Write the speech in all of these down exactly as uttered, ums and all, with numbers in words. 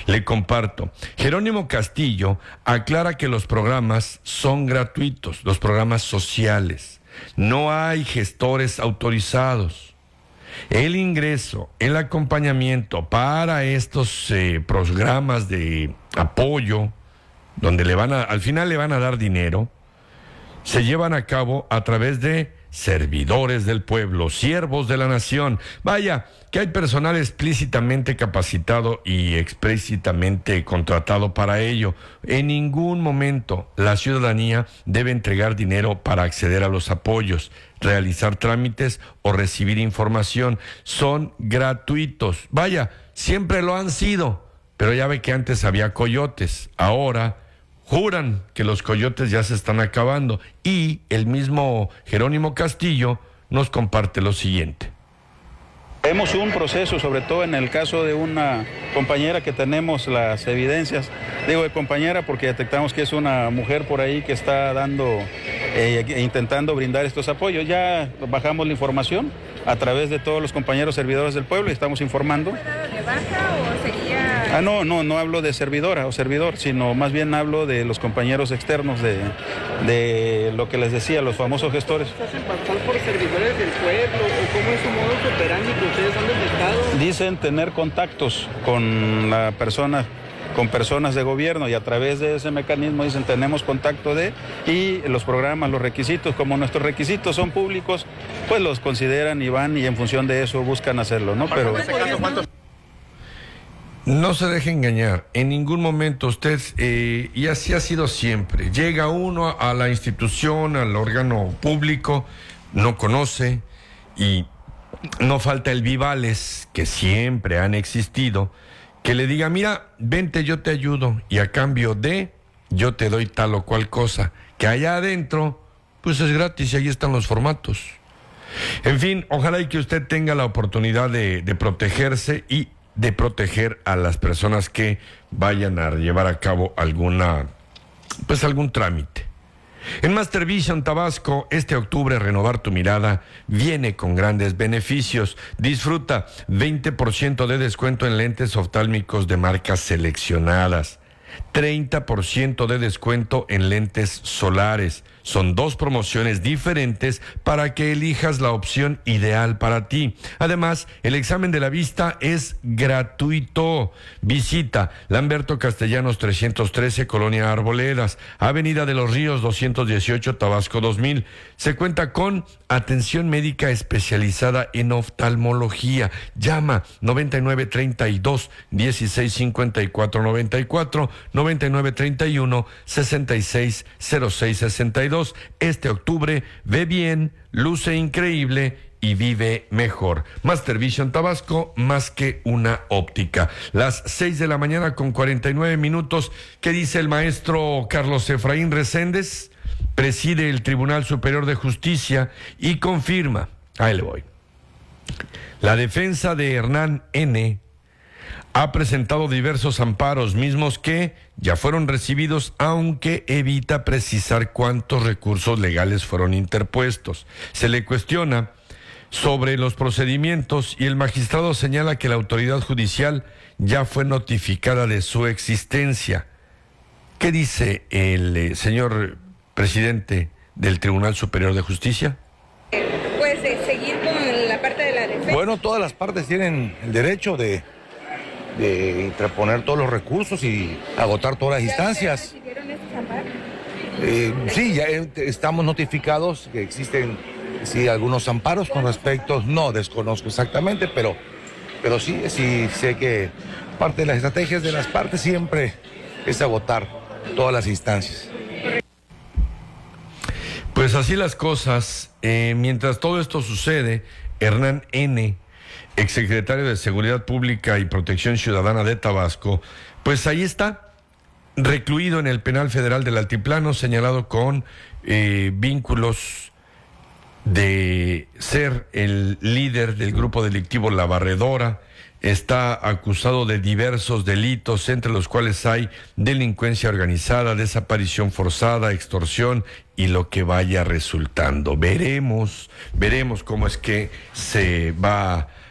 Le comparto. Jerónimo Castillo aclara que los programas son gratuitos, los programas sociales. No hay gestores autorizados. El ingreso, el acompañamiento para estos eh, programas de apoyo, donde le van a, al final le van a dar dinero, se llevan a cabo a través de servidores del pueblo, siervos de la nación. Vaya, que hay personal explícitamente capacitado y explícitamente contratado para ello. En ningún momento la ciudadanía debe entregar dinero para acceder a los apoyos, realizar trámites o recibir información. Son gratuitos. Vaya, siempre lo han sido, pero ya ve que antes había coyotes. Ahora juran que los coyotes ya se están acabando, y el mismo Jerónimo Castillo nos comparte lo siguiente. Vemos un proceso, sobre todo en el caso de una compañera que tenemos las evidencias, digo de compañera porque detectamos que es una mujer por ahí que está dando, eh, intentando brindar estos apoyos. Ya bajamos la información a través de todos los compañeros servidores del pueblo y estamos informando. ¿De baja o sería...? Ah, no, no, no hablo de servidora o servidor, sino más bien hablo de los compañeros externos de, de lo que les decía, los famosos gestores. ¿Se hacen pasar por servidores del pueblo o cómo es su modus operandi que ustedes han detectado? Dicen tener contactos con la persona, con personas de gobierno, y a través de ese mecanismo dicen tenemos contacto de, y los programas, los requisitos, como nuestros requisitos son públicos, pues los consideran y van y en función de eso buscan hacerlo, ¿no? Pero no se deje engañar, en ningún momento usted, eh, y así ha sido siempre, llega uno a la institución, al órgano público, no conoce, y no falta el vivales, que siempre han existido, que le diga, mira, vente, yo te ayudo, y a cambio de, yo te doy tal o cual cosa, que allá adentro, pues es gratis, y ahí están los formatos. En fin, ojalá y que usted tenga la oportunidad de, de protegerse y de proteger a las personas que vayan a llevar a cabo alguna, pues algún trámite. En Master Vision Tabasco, este octubre, Renovar tu Mirada viene con grandes beneficios. Disfruta veinte por ciento de descuento en lentes oftálmicos de marcas seleccionadas, treinta por ciento de descuento en lentes solares. Son dos promociones diferentes para que elijas la opción ideal para ti. Además, el examen de la vista es gratuito. Visita Lamberto Castellanos trescientos trece, Colonia Arboledas, Avenida de los Ríos doscientos dieciocho, Tabasco dos mil. Se cuenta con atención médica especializada en oftalmología. Llama noventa y nueve treinta y dos dieciséis cincuenta y cuatro noventa y cuatro, noventa y nueve treinta y uno sesenta y seis cero seis sesenta y dos. Este octubre ve bien, luce increíble y vive mejor. Master Vision Tabasco, más que una óptica. Las seis de la mañana con cuarenta y nueve minutos. ¿Qué dice el maestro Carlos Efraín Reséndez? Preside el Tribunal Superior de Justicia y confirma, ahí le voy, la defensa de Hernán N. ha presentado diversos amparos, mismos que ya fueron recibidos, aunque evita precisar cuántos recursos legales fueron interpuestos. Se le cuestiona sobre los procedimientos y el magistrado señala que la autoridad judicial ya fue notificada de su existencia. ¿Qué dice el eh, señor presidente del Tribunal Superior de Justicia? Pues de seguir con la parte de la defensa. Bueno, todas las partes tienen el derecho de, de interponer todos los recursos y agotar todas las instancias. ¿Ya recibieron estos amparos? Eh, sí, ya estamos notificados que existen sí, algunos amparos con respecto, no desconozco exactamente, pero, pero sí, sí sé que parte de las estrategias de las partes siempre es agotar todas las instancias. Pues así las cosas. Eh, mientras todo esto sucede, Hernán N., exsecretario de Seguridad Pública y Protección Ciudadana de Tabasco, pues ahí está, recluido en el Penal Federal del Altiplano, señalado con eh, vínculos de ser el líder del grupo delictivo La Barredora. Está acusado de diversos delitos, entre los cuales hay delincuencia organizada, desaparición forzada, extorsión y lo que vaya resultando. Veremos, veremos cómo es que se va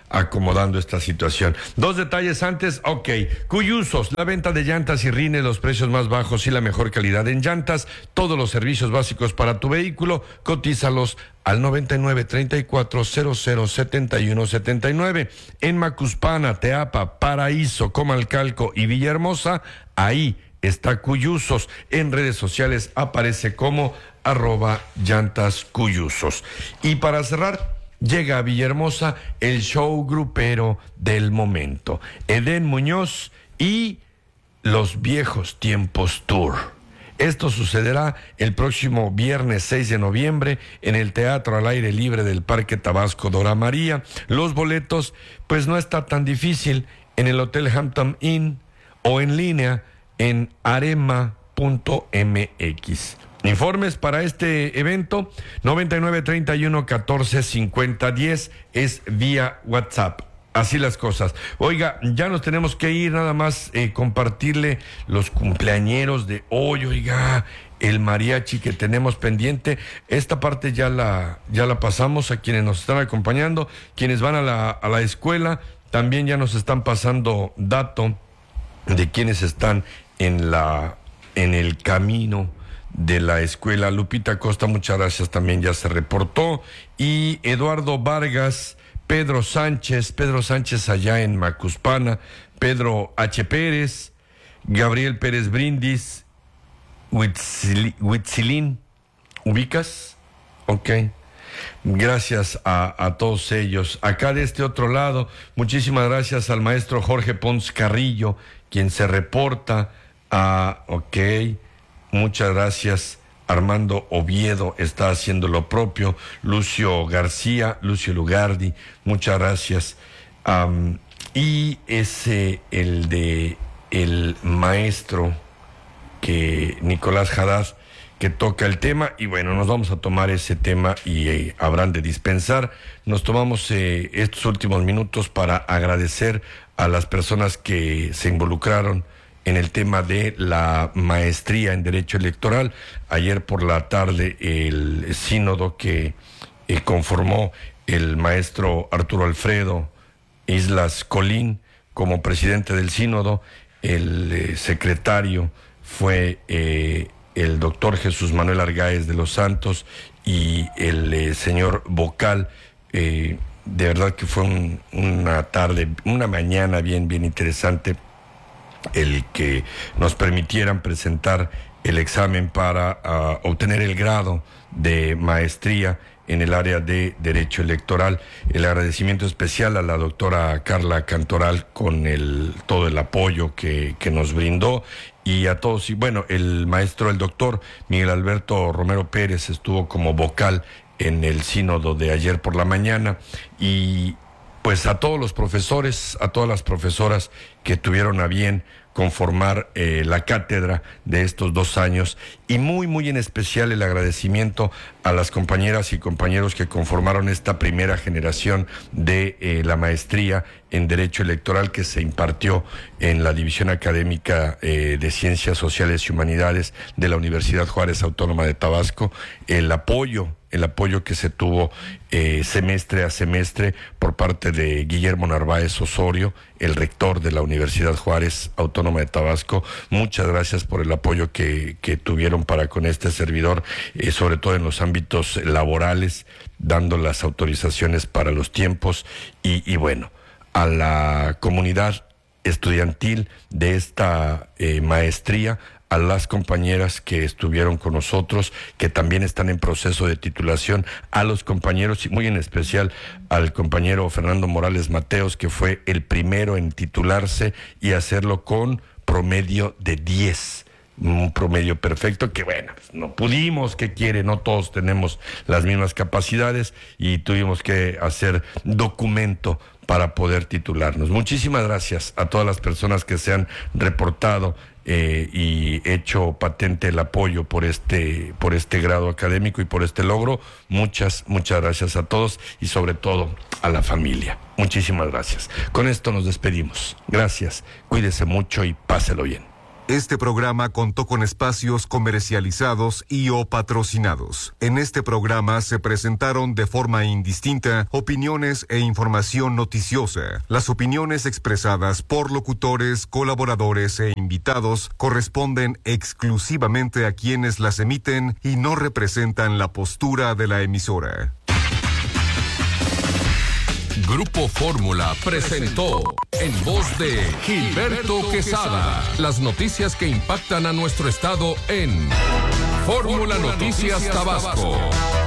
acomodando esta situación. Dos detalles antes, ok. Cuyusos, la venta de llantas y rines, los precios más bajos y la mejor calidad en llantas, todos los servicios básicos para tu vehículo, cotízalos al noventa y nueve, treinta y cuatro, cero cero, setenta y uno, setenta y nueve. En Macuspana, Teapa, Paraíso, Comalcalco y Villahermosa, ahí está Cuyusos. En redes sociales aparece como arroba llantas Cuyusos. Y para cerrar, llega a Villahermosa el show grupero del momento. Edén Muñoz y Los Viejos Tiempos Tour. Esto sucederá el próximo viernes seis de noviembre en el Teatro al Aire Libre del Parque Tabasco Dora María. Los boletos, pues no está tan difícil, en el Hotel Hampton Inn o en línea en arema punto m x. Informes para este evento, noventa y nueve, treinta y uno, catorce, cincuenta, diez, es vía WhatsApp. Así las cosas. Oiga, ya nos tenemos que ir, nada más eh, compartirle los cumpleañeros de hoy, oiga, el mariachi que tenemos pendiente. Esta parte ya la, ya la pasamos a quienes nos están acompañando, quienes van a la, a la escuela, también ya nos están pasando dato de quienes están en la, en el camino de la escuela. Lupita Costa, muchas gracias, también ya se reportó. Y Eduardo Vargas, Pedro Sánchez, Pedro Sánchez allá en Macuspana, Pedro H. Pérez, Gabriel Pérez Brindis, Huitzilín, ¿ubicas? Ok. Gracias a, a todos ellos. Acá de este otro lado, muchísimas gracias al maestro Jorge Pons Carrillo, quien se reporta a, ok, muchas gracias. Armando Oviedo está haciendo lo propio. Lucio García, Lucio Lugardi, muchas gracias. Um, y ese, el de el maestro que Nicolás Haddad, que toca el tema, y bueno, nos vamos a tomar ese tema y eh, habrán de dispensar. Nos tomamos eh, estos últimos minutos para agradecer a las personas que se involucraron en el tema de la maestría en Derecho Electoral. Ayer por la tarde el sínodo que eh, conformó el maestro Arturo Alfredo Islas Colín como presidente del sínodo, el eh, secretario fue eh, el doctor Jesús Manuel Argáez de los Santos y el eh, señor vocal. Eh, de verdad que fue un, una tarde, una mañana bien, bien interesante, el que nos permitieran presentar el examen para uh, obtener el grado de maestría en el área de Derecho Electoral. El agradecimiento especial a la doctora Carla Cantoral con el, todo el apoyo que, que nos brindó, y a todos. Y bueno, el maestro, el doctor Miguel Alberto Romero Pérez estuvo como vocal en el sínodo de ayer por la mañana, y pues a todos los profesores, a todas las profesoras que tuvieron a bien conformar eh, la cátedra de estos dos años, y muy, muy en especial el agradecimiento a las compañeras y compañeros que conformaron esta primera generación de eh, la maestría en Derecho Electoral que se impartió en la División Académica eh, de Ciencias Sociales y Humanidades de la Universidad Juárez Autónoma de Tabasco. El apoyo el apoyo que se tuvo eh, semestre a semestre por parte de Guillermo Narváez Osorio, el rector de la Universidad Juárez Autónoma de Tabasco. Muchas gracias por el apoyo que, que tuvieron para con este servidor, eh, sobre todo en los ámbitos laborales, dando las autorizaciones para los tiempos, y, y bueno, a la comunidad estudiantil de esta eh, maestría, a las compañeras que estuvieron con nosotros, que también están en proceso de titulación, a los compañeros, y muy en especial al compañero Fernando Morales Mateos, que fue el primero en titularse y hacerlo con promedio de diez. Un promedio perfecto que, bueno, pues no pudimos, ¿qué quiere? No todos tenemos las mismas capacidades y tuvimos que hacer documento para poder titularnos. Muchísimas gracias a todas las personas que se han reportado eh, y hecho patente el apoyo por este, por este grado académico y por este logro. Muchas, muchas gracias a todos y sobre todo a la familia. Muchísimas gracias. Con esto nos despedimos. Gracias, cuídese mucho y páselo bien. Este programa contó con espacios comercializados y o patrocinados. En este programa se presentaron de forma indistinta opiniones e información noticiosa. Las opiniones expresadas por locutores, colaboradores e invitados corresponden exclusivamente a quienes las emiten y no representan la postura de la emisora. Grupo Fórmula presentó en voz de Gilberto Quesada las noticias que impactan a nuestro estado en Fórmula Noticias Tabasco.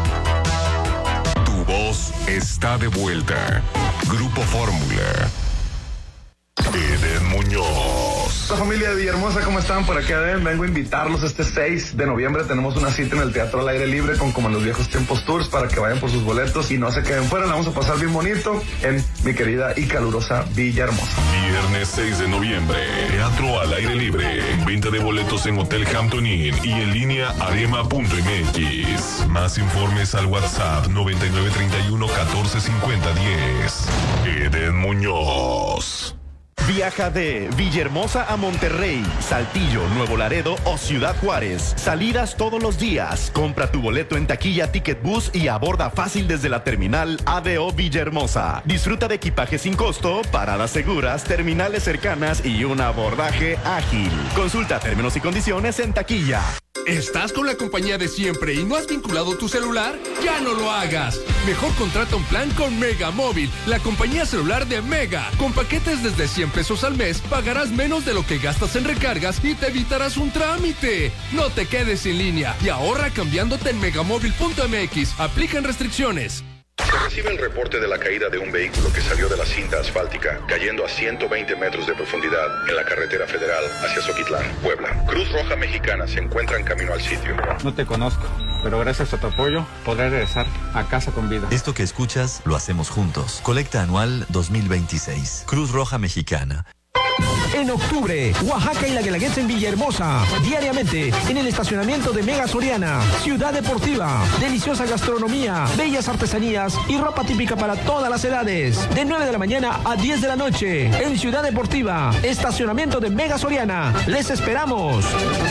Tu voz está de vuelta. Grupo Fórmula. Eden Muñoz. Hola familia de Villahermosa, ¿cómo están? Por acá ven, vengo a invitarlos este seis de noviembre. Tenemos una cita en el Teatro al Aire Libre con Como en los Viejos Tiempos Tours para que vayan por sus boletos y no se queden fuera. La vamos a pasar bien bonito en mi querida y calurosa Villahermosa. Viernes seis de noviembre, Teatro al Aire Libre. Venta de boletos en Hotel Hampton Inn y en línea arema punto m x. Más informes al WhatsApp noventa y nueve treinta y uno catorce cincuenta diez. Eden Muñoz. Viaja de Villahermosa a Monterrey, Saltillo, Nuevo Laredo o Ciudad Juárez. Salidas todos los días. Compra tu boleto en taquilla Ticket Bus y aborda fácil desde la terminal A D O Villahermosa. Disfruta de equipaje sin costo, paradas seguras, terminales cercanas y un abordaje ágil. Consulta términos y condiciones en taquilla. ¿Estás con la compañía de siempre y no has vinculado tu celular? ¡Ya no lo hagas! Mejor contrata un plan con Mega Móvil, la compañía celular de Mega. Con paquetes desde cien pesos al mes, pagarás menos de lo que gastas en recargas y te evitarás un trámite. No te quedes sin línea y ahorra cambiándote en megamóvil punto m x. Aplican restricciones. Se recibe el reporte de la caída de un vehículo que salió de la cinta asfáltica, cayendo a ciento veinte metros de profundidad en la carretera federal hacia Zoquitlán, Puebla. Cruz Roja Mexicana se encuentra en camino al sitio. No te conozco, pero gracias a tu apoyo podré regresar a casa con vida. Esto que escuchas lo hacemos juntos. Colecta anual dos mil veintiséis. Cruz Roja Mexicana. En octubre, Oaxaca y la Guelaguetza en Villahermosa. Diariamente, en el estacionamiento de Mega Soriana. Ciudad Deportiva. Deliciosa gastronomía, bellas artesanías y ropa típica para todas las edades. De nueve de la mañana a diez de la noche. En Ciudad Deportiva. Estacionamiento de Mega Soriana. ¡Les esperamos!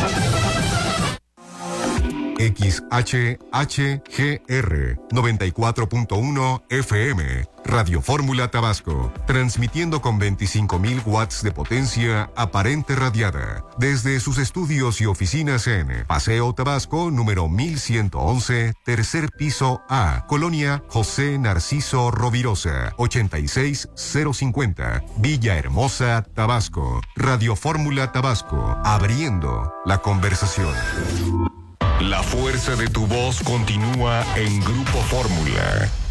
X H H G R noventa y cuatro punto uno F M, Radio Fórmula Tabasco, transmitiendo con veinticinco mil watts de potencia aparente radiada, desde sus estudios y oficinas en Paseo Tabasco, número mil ciento once, tercer piso A, Colonia José Narciso Rovirosa, ochenta y seis cero cincuenta, Villahermosa, Tabasco. Radio Fórmula Tabasco, abriendo la conversación. La fuerza de tu voz continúa en Grupo Fórmula.